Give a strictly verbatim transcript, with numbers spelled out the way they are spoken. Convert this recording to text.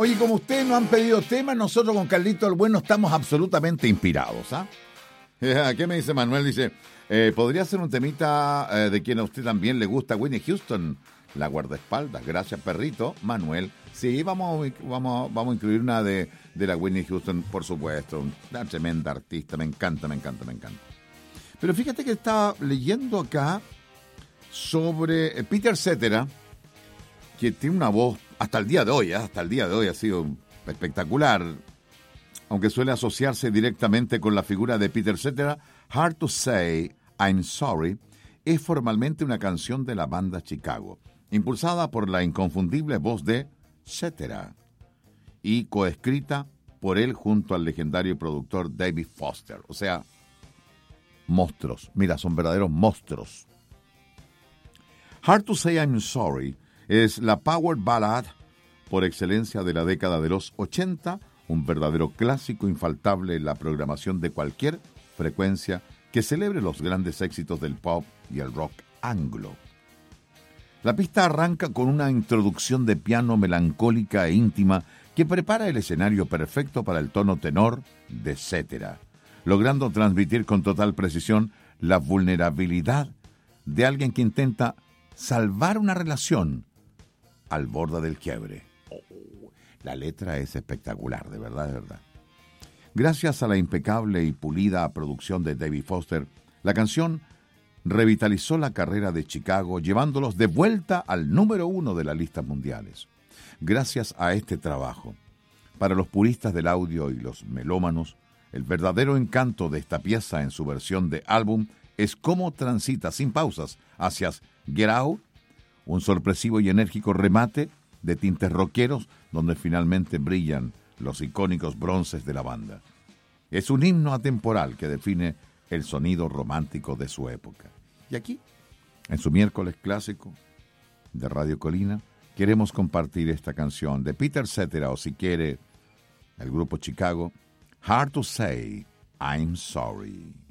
Oye, como ustedes no han pedido temas, nosotros con Carlito el Bueno estamos absolutamente inspirados, ¿ah? ¿eh? ¿Qué me dice Manuel? Dice, eh, ¿podría ser un temita eh, de quien a usted también le gusta, Whitney Houston? La guardaespaldas. Gracias, perrito. Manuel. Sí, vamos, vamos, vamos a incluir una de, de la Whitney Houston, por supuesto. Una tremenda artista. Me encanta, me encanta, me encanta. Pero fíjate que estaba leyendo acá sobre Peter Cetera, que tiene una voz, hasta el día de hoy, ¿eh? hasta el día de hoy ha sido espectacular. Aunque suele asociarse directamente con la figura de Peter Cetera, Hard to Say I'm Sorry es formalmente una canción de la banda Chicago, impulsada por la inconfundible voz de Cetera y coescrita por él junto al legendario productor David Foster. O sea, monstruos. Mira, son verdaderos monstruos. Hard to Say I'm Sorry es la power ballad por excelencia de la década de los ochenta, un verdadero clásico infaltable en la programación de cualquier frecuencia que celebre los grandes éxitos del pop y el rock anglo. La pista arranca con una introducción de piano melancólica e íntima que prepara el escenario perfecto para el tono tenor de Cetera, logrando transmitir con total precisión la vulnerabilidad de alguien que intenta salvar una relación al borde del quiebre. Oh, la letra es espectacular, de verdad, de verdad. Gracias a la impecable y pulida producción de David Foster, la canción revitalizó la carrera de Chicago, llevándolos de vuelta al número uno de las listas mundiales. Gracias a este trabajo, para los puristas del audio y los melómanos, el verdadero encanto de esta pieza en su versión de álbum es cómo transita sin pausas hacia Get Out, un sorpresivo y enérgico remate de tintes rockeros donde finalmente brillan los icónicos bronces de la banda. Es un himno atemporal que define el sonido romántico de su época. Y aquí, en su miércoles clásico de Radio Colina, queremos compartir esta canción de Peter Cetera, o si quiere, el grupo Chicago, Hard to Say I'm Sorry.